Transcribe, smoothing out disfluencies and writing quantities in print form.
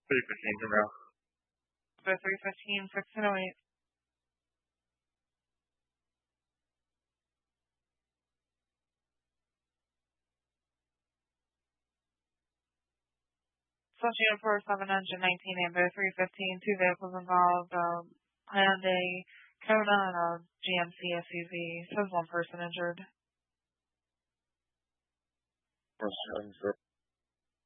315 tomorrow. The 315, 1608. Associated for 7 engine 19 Amber 315, two vehicles involved, Hyundai Kona and a GMC SUV. Says one person injured.